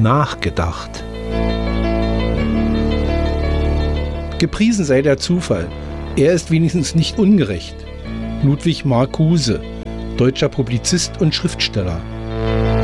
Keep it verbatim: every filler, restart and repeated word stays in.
nachgedacht. Gepriesen sei der Zufall. Er ist wenigstens nicht ungerecht. Ludwig Marcuse, deutscher Publizist und Schriftsteller.